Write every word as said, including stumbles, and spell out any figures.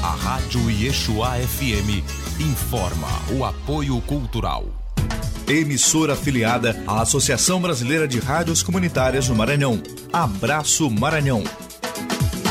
A Rádio Yeshua F M informa o apoio cultural. Emissora afiliada à Associação Brasileira de Rádios Comunitárias do Maranhão. Abraço Maranhão.